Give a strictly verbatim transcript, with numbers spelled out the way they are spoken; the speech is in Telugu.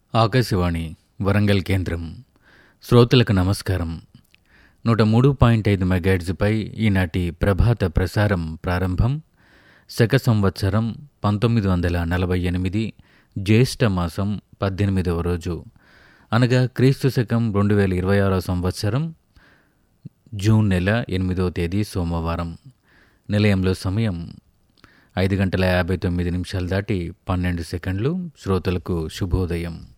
ఆకాశవాణి వరంగల్ కేంద్రం. శ్రోతలకు నమస్కారం. నూట మూడు పాయింట్ ఐదు మెగాహెర్ట్జ్పై ఈనాటి ప్రభాత ప్రసారం ప్రారంభం. శక సంవత్సరం పంతొమ్మిది వందల నలభై ఎనిమిది జ్యేష్ఠ మాసం పద్దెనిమిదవ రోజు, అనగా క్రీస్తు శకం రెండు వేల ఇరవై ఆరో సంవత్సరం జూన్ నెల ఎనిమిదవ తేదీ సోమవారం. నిలయంలో సమయం ఐదు గంటల యాభై తొమ్మిది నిమిషాలు దాటి పన్నెండు సెకండ్లు. శ్రోతలకు శుభోదయం.